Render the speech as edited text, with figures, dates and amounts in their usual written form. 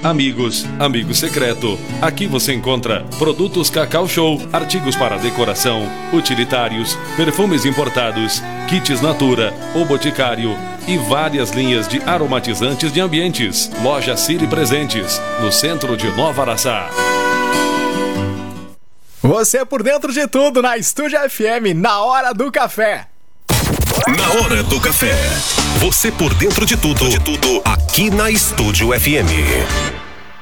Amigos, amigo secreto. Aqui você encontra produtos Cacau Show, artigos para decoração, utilitários, perfumes importados, kits Natura, O Boticário e várias linhas de aromatizantes de ambientes. Loja Siri Presentes, no centro de Nova Araçá. Você é por dentro de tudo na Estúdio FM, na hora do café. Na hora do café. Você por dentro de tudo aqui na Estúdio FM.